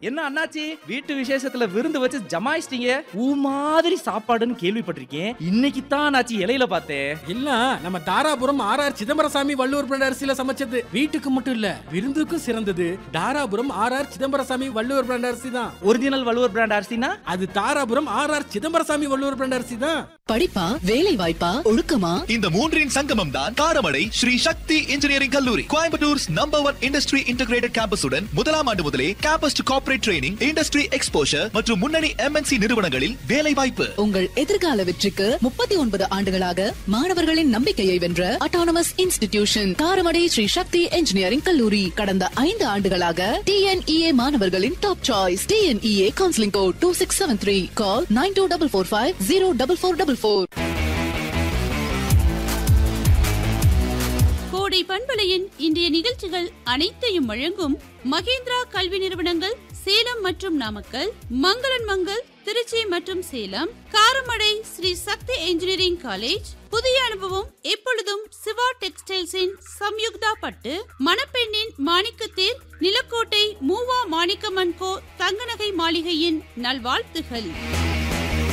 என்ன அண்ணாச்சி, வீட்டு விசேஷத்துல விருந்து வச்சு ஜமாயிச்சிட்டீங்க? ஊ மாதிரி சாப்பாடுன்னு கேள்விப்பட்டிருக்கேன், இன்னைக்கு தான் அண்ணாச்சி இலையில பார்த்தேன். இல்ல, நம்ம தாராபுரம் ஆர்ஆர் சிதம்பரசாமி வள்ளுவர் பிராண்ட் அரிசியில சமைச்சது. வீட்டுக்கு மட்டும் இல்ல, விருந்துக்கும் சிறந்தது தாராபுரம் ஆர்ஆர் சிதம்பரசாமி வள்ளுவர் பிராண்ட் அரிசி தான். ஒரிஜினல் வள்ளுவர் பிராண்ட் அரிசினா அது தாராபுரம் ஆர்ஆர் சிதம்பரசாமி வள்ளுவர் பிராண்ட் அரிசி தான். படிப்பா, வேலை வாய்ப்பா, ஒழுக்கமா, இந்த மூன்றின் சங்கமம் தான் காரமடை ஸ்ரீ சக்தி இன்ஜினியரிங் கல்லூரி. கோயம்புத்தூர்ஸ் நம்பர் 1 இண்டஸ்ட்ரி இன்டகிரேட்டட் கேம்பஸுடன் முதலாம் ஆண்டு முதலே campus to corporate training, industry exposure மற்றும் முன்னணி MNC நிறுவனங்களில் வேலை வாய்ப்பு. உங்கள் எதிர்கால வெற்றிக்கு 39 ஆண்டுகளாக மாணவர்களின் நம்பிக்கையை வென்ற அட்டானமஸ் இன்ஸ்டிடியூஷன் காரமடை ஸ்ரீ சக்தி இன்ஜினியரிங் கல்லூரி. கடந்த 5 ஆண்டுகளாக TNEA மாணவர்களின் top choice. TNEA counselling code 2673. கால் 9244504444. கோடை பண்பலையின் இன்றைய நிகழ்ச்சிகள் அனைத்தையும் வழங்கும் மகேந்திரா கல்வி நிறுவனங்கள் சேலம் மற்றும் நாமக்கல், மங்களன் மங்கள் திருச்சி மற்றும் சேலம், காரமடை ஸ்ரீ சக்தி இன்ஜினியரிங் காலேஜ், புதிய அனுபவம் எப்பொழுதும் சிவா டெக்ஸ்டைல்ஸின் சம்யுக்தா பட்டு, மணப்பெண்ணின் மாணிக்கத்தேர், நிலக்கோட்டை மூவா மாணிக்கமன் கோ தங்கநகை மாளிகையின் நல்வாழ்த்துகள்.